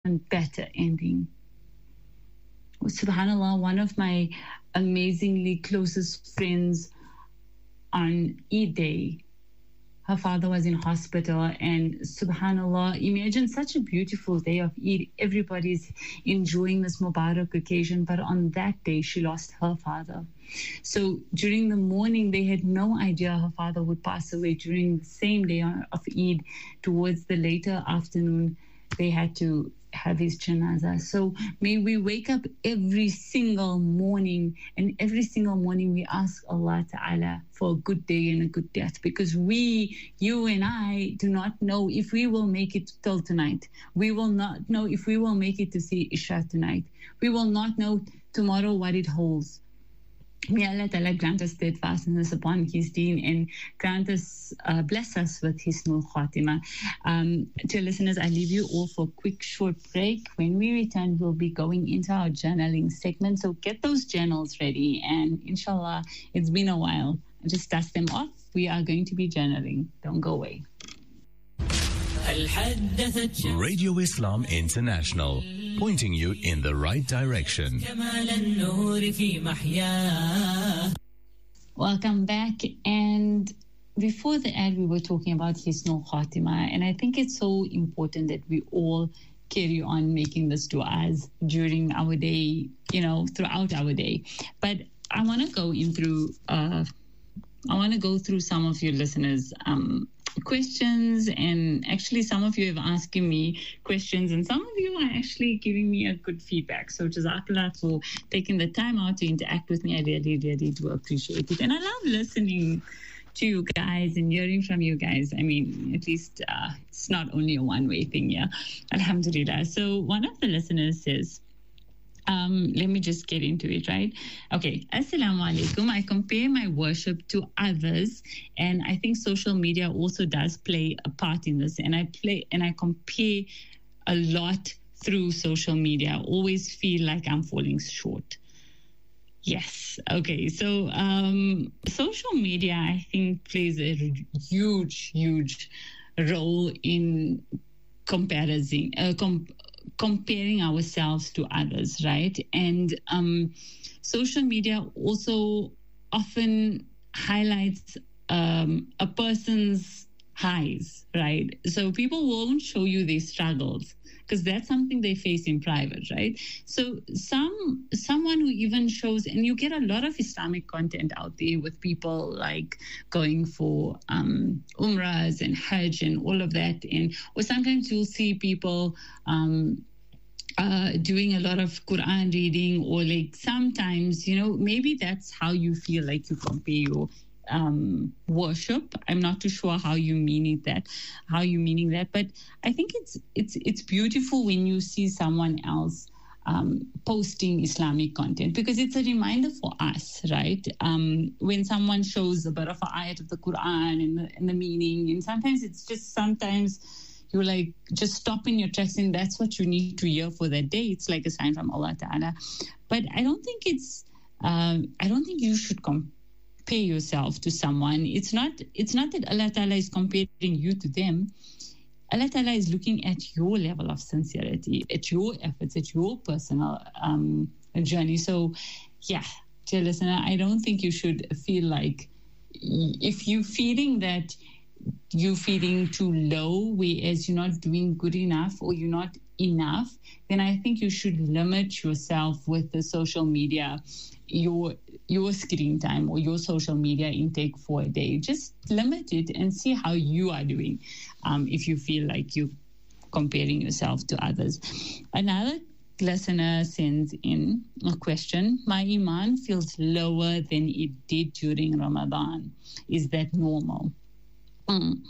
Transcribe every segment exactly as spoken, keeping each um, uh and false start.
better ending. SubhanAllah, one of my amazingly closest friends on Eid Day, her father was in hospital, and SubhanAllah, imagine such a beautiful day of Eid. Everybody's enjoying this Mubarak occasion, but on that day, she lost her father. So during the morning, they had no idea her father would pass away. During the same day of Eid, towards the later afternoon, they had to have his janazah. So may we wake up every single morning, and every single morning we ask Allah Ta'ala for a good day and a good death, because we, you and I, do not know if we will make it till tonight. We will not know if we will make it to see Isha tonight. We will not know tomorrow what it holds. May Allah Ta'ala grant us steadfastness upon His deen and grant us, uh, bless us with Hisnul Khatima. Um, to listeners, I leave you all for a quick short break. When we return, we'll be going into our journaling segment. So get those journals ready, and inshallah, it's been a while. Just dust them off. We are going to be journaling. Don't go away. Radio Islam International, pointing you in the right direction. Welcome back. And before the ad, we were talking about Hisnul Khatima, and I think it's so important that we all carry on making this du'as during our day, you know, throughout our day. But I want to go in through, uh, I want to go through some of your listeners' um, questions, and actually some of you have asking me questions, and some of you are actually giving me a good feedback. So Jazakallah for taking the time out to interact with me. I really, really do appreciate it. And I love listening to you guys and hearing from you guys. I mean, at least uh, it's not only a one-way thing, yeah. Alhamdulillah. So one of the listeners says, Um, let me just get into it, right? Okay. Assalamu alaikum. I compare my worship to others, and I think social media also does play a part in this. And I play and I compare a lot through social media. I always feel like I'm falling short. Yes. Okay. So um, social media, I think, plays a huge, huge role in comparison. Uh, com- comparing ourselves to others, right? And um, social media also often highlights um, a person's highs, right? So people won't show you their struggles because that's something they face in private, right? So some someone who even shows, and you get a lot of Islamic content out there with people like going for um, umrahs and hajj and all of that, and or sometimes you'll see people um, uh, doing a lot of Quran reading, or like sometimes, you know, maybe that's how you feel like you compare your Um, worship. I'm not too sure how you mean it that, how you meaning that, but I think it's it's it's beautiful when you see someone else um, posting Islamic content, because it's a reminder for us, right? Um, when someone shows a bit of an ayat of the Quran and the, and the meaning, and sometimes it's just sometimes you're like just stop in your tracks, and that's what you need to hear for that day. It's like a sign from Allah Ta'ala. But I don't think it's um, I don't think you should compare Compare yourself to someone. It's not it's not that Allah Ta'ala is comparing you to them. Allah Ta'ala is looking at your level of sincerity, at your efforts, at your personal um, journey. So yeah, dear listener, I don't think you should feel like, if you're feeling that you're feeling too low, whereas you're not doing good enough or you're not enough, then I think you should limit yourself with the social media, your your screen time or your social media intake for a day. Just limit it and see how you are doing, um, if you feel like you're comparing yourself to others. Another listener sends in a question. My iman feels lower than it did during Ramadan. Is that normal? Mm.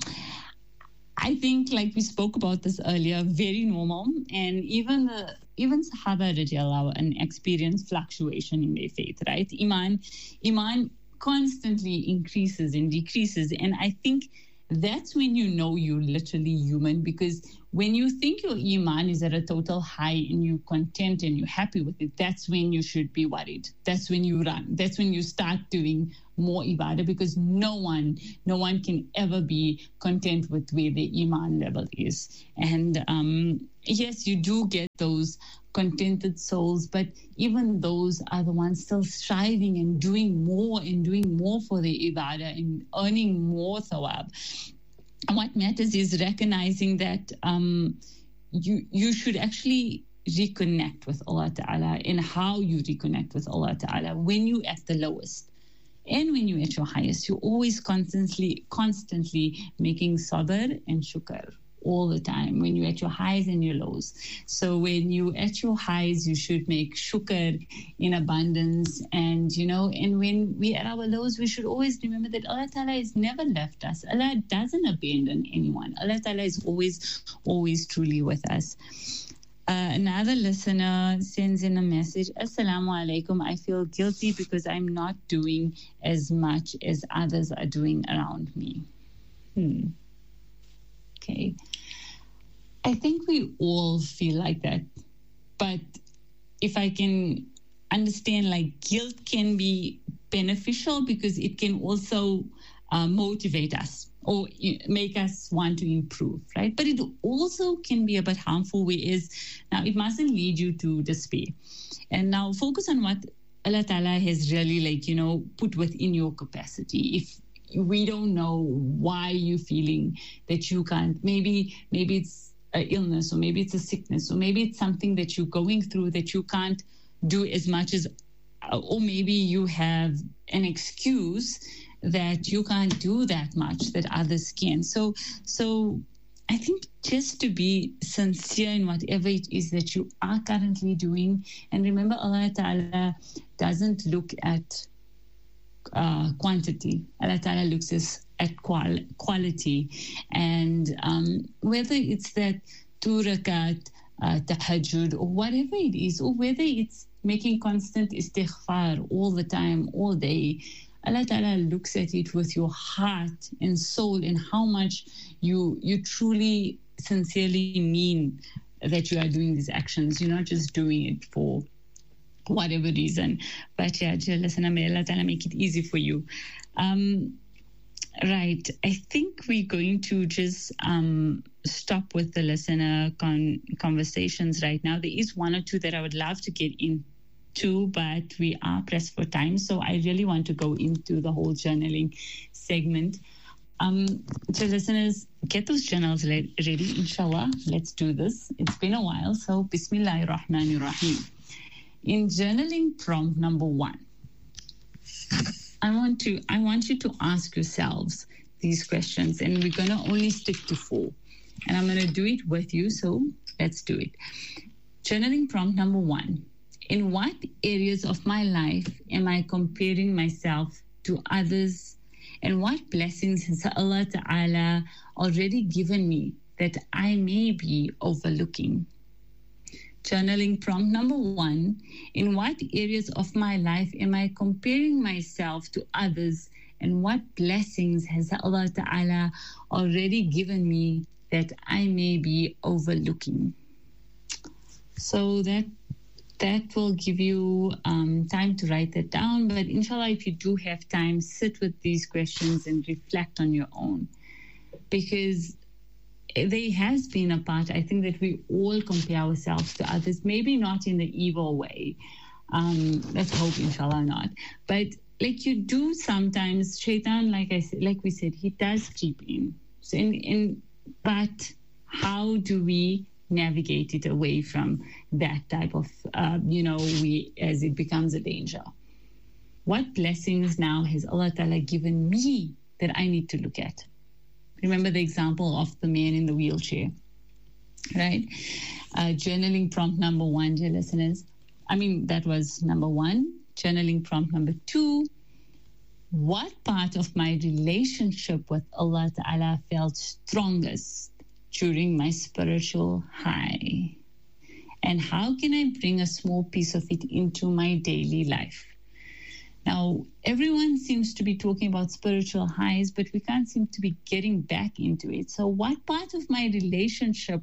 I think, like we spoke about this earlier, very normal. And even the even Sahaba radiallahu anhum experience fluctuation in their faith, right? Iman, Iman constantly increases and decreases. And I think that's when you know you're literally human, because when you think your iman is at a total high and you're content and you're happy with it, that's when you should be worried. That's when you run. That's when you start doing more ibadah, because no one, no one can ever be content with where their iman level is. And um, yes, you do get those contented souls, but even those are the ones still striving and doing more and doing more for their ibadah and earning more thawab. And what matters is recognizing that um, you you should actually reconnect with Allah Ta'ala, and how you reconnect with Allah Ta'ala when you're at the lowest. And when you're at your highest, you're always constantly, constantly making sabr and shukr all the time, when you're at your highs and your lows. So when you're at your highs, you should make shukr in abundance. And, you know, and when we're at our lows, we should always remember that Allah Ta'ala has never left us. Allah doesn't abandon anyone. Allah Ta'ala is always, always truly with us. Uh, another listener sends in a message, Assalamu alaikum. I feel guilty because I'm not doing as much as others are doing around me. Hmm. Okay. I think we all feel like that. But if I can understand, like, guilt can be beneficial because it can also uh, motivate us or make us want to improve, right? But it also can be a bit harmful, whereas now it mustn't lead you to despair. And now focus on what Allah Ta'ala has really, like, you know, put within your capacity. If we don't know why you're feeling that you can't, maybe maybe it's an illness, or maybe it's a sickness, or maybe it's something that you're going through that you can't do as much as, or maybe you have an excuse that you can't do that much that others can. So, so I think just to be sincere in whatever it is that you are currently doing, and remember, Allah Ta'ala doesn't look at uh, quantity. Allah Ta'ala looks at qual- quality, and um, whether it's that two rakat, uh, tahajjud, or whatever it is, or whether it's making constant istighfar all the time, all day, Allah Ta'ala looks at it with your heart and soul, and how much you you truly, sincerely mean that you are doing these actions. You're not just doing it for whatever reason. But yeah, listen, may Allah Ta'ala make it easy for you. Um, right. I think we're going to just um, stop with the listener con- conversations right now. There is one or two that I would love to get in. Too, but we are pressed for time, so I really want to go into the whole journaling segment. Um, so listeners, get those journals ready, inshallah. Let's do this. It's been a while, so Bismillahir Rahmanir Rahim. In journaling prompt number one, I want to I want you to ask yourselves these questions, and we're going to only stick to four, and I'm going to do it with you, so let's do it. Journaling prompt number one. In what areas of my life am I comparing myself to others? And what blessings has Allah Ta'ala already given me that I may be overlooking? Journaling prompt number one. In what areas of my life am I comparing myself to others? And what blessings has Allah Ta'ala already given me that I may be overlooking? So that That will give you um, time to write that down. But inshallah, if you do have time, sit with these questions and reflect on your own. Because there has been a part, I think, that we all compare ourselves to others, maybe not in the evil way. Um, let's hope, inshallah, not. But like you do sometimes, shaitan, like I said, like we said, he does creep in. So in, in but how do we navigate it away from that type of, uh, you know, we as it becomes a danger? What blessings now has Allah Ta'ala given me that I need to look at? Remember the example of the man in the wheelchair, right? Uh, journaling prompt number one, dear listeners. I mean, that was number one. Journaling prompt number two. What part of my relationship with Allah Ta'ala felt strongest during my spiritual high? And how can I bring a small piece of it into my daily life? Now, everyone seems to be talking about spiritual highs, but we can't seem to be getting back into it. So what part of my relationship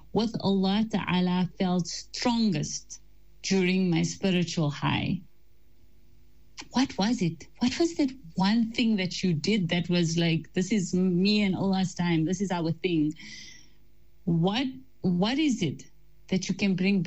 with Allah Ta'ala felt strongest during my spiritual high? What was it? What was that one thing that you did that was like, this is me and Allah's time, this is our thing? What What is it that you can bring